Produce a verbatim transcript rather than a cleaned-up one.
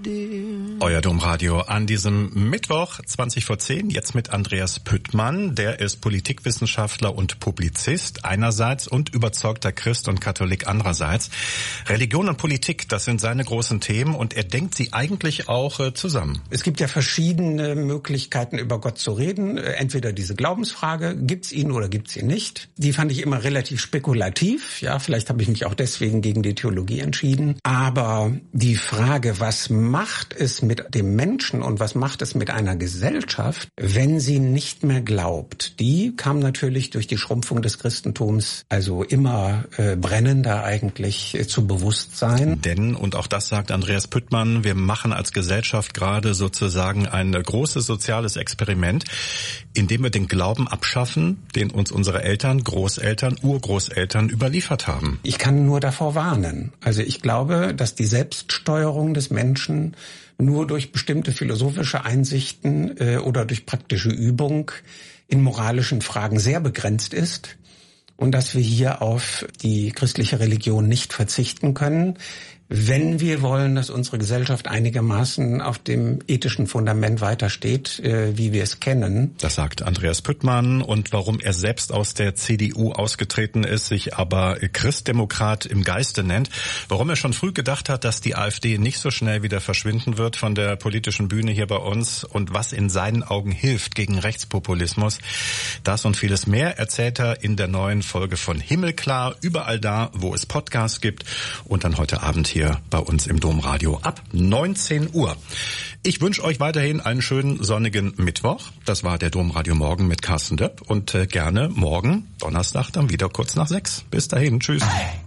Euer Domradio an diesem Mittwoch, zwanzig vor zehn, jetzt mit Andreas Püttmann. Der ist Politikwissenschaftler und Publizist einerseits und überzeugter Christ und Katholik andererseits. Religion und Politik, das sind seine großen Themen und er denkt sie eigentlich auch äh, zusammen. Es gibt ja verschiedene Möglichkeiten, über Gott zu reden. Entweder diese Glaubensfrage, gibt's ihn oder gibt's ihn nicht? Die fand ich immer relativ spekulativ. Ja, vielleicht habe ich mich auch deswegen gegen die Theologie entschieden. Aber die Frage, was macht es mit dem Menschen und was macht es mit einer Gesellschaft, wenn sie nicht mehr glaubt, die kam natürlich durch die Schrumpfung des Christentums also immer äh, brennender eigentlich äh, zu Bewusstsein. Denn, und auch das sagt Andreas Püttmann, wir machen als Gesellschaft gerade sozusagen ein großes soziales Experiment, indem wir den Glauben abschaffen, den uns unsere Eltern, Großeltern, Urgroßeltern überliefert haben. Ich kann nur davor warnen. Also ich glaube, dass die Selbststeuerung des Menschen nur durch bestimmte philosophische Einsichten äh, oder durch praktische Übung in moralischen Fragen sehr begrenzt ist und dass wir hier auf die christliche Religion nicht verzichten können, wenn wir wollen, dass unsere Gesellschaft einigermaßen auf dem ethischen Fundament weitersteht, äh, wie wir es kennen. Das sagt Andreas Püttmann. Und warum er selbst aus der C D U ausgetreten ist, sich aber Christdemokrat im Geiste nennt, warum er schon früh gedacht hat, dass die AfD nicht so schnell wieder verschwinden wird von der politischen Bühne hier bei uns und was in seinen Augen hilft gegen Rechtspopulismus. Das und vieles mehr erzählt er in der neuen Folge von Himmelklar, überall da, wo es Podcasts gibt und dann heute Abend hier bei uns im Domradio ab neunzehn Uhr. Ich wünsche euch weiterhin einen schönen sonnigen Mittwoch. Das war der Domradio Morgen mit Carsten Döpp und äh, gerne morgen, Donnerstag, dann wieder kurz nach sechs. Bis dahin, tschüss.